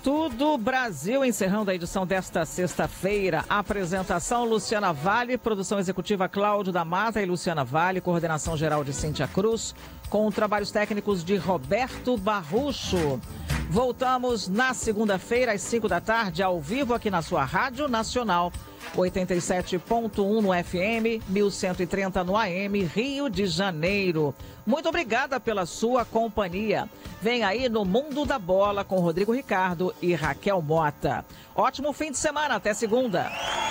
Tudo Brasil, encerrando a edição desta sexta-feira. Apresentação Luciana Vale, produção executiva Cláudio da Mata e Luciana Vale, coordenação geral de Cíntia Cruz, com trabalhos técnicos de Roberto Barrucho. Voltamos na segunda-feira, às 5 da tarde, ao vivo aqui na sua Rádio Nacional, 87.1 no FM, 1130 no AM, Rio de Janeiro. Muito obrigada pela sua companhia. Vem aí no Mundo da Bola com Rodrigo Ricardo e Raquel Mota. Ótimo fim de semana, até segunda.